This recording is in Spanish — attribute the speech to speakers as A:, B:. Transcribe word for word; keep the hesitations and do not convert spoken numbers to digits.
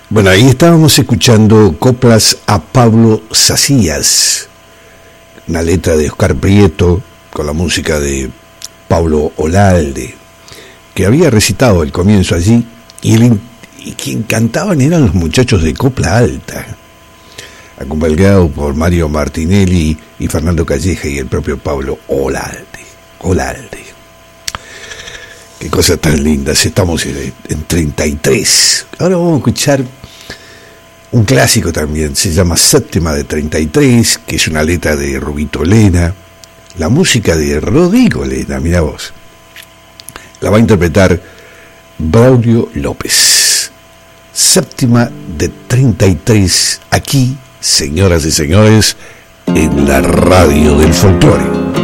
A: Bueno, ahí estábamos escuchando coplas a Pablo Sacías, una letra de Oscar Prieto con la música de Pablo Olalde, que había recitado el comienzo allí, y, el, y quien cantaban eran los muchachos de Copla Alta, acompañado por Mario Martinelli y Fernando Calleja y el propio Pablo Olalde. Olalde. Qué cosa tan linda, estamos en, en treinta y tres. Ahora vamos a escuchar un clásico también, se llama Séptima de treinta y tres, que es una letra de Rubito Lena, la música de Rodrigo Lena, mira vos. La va a interpretar Braulio López. Séptima de treinta y tres, aquí, señoras y señores, en la radio del folclore.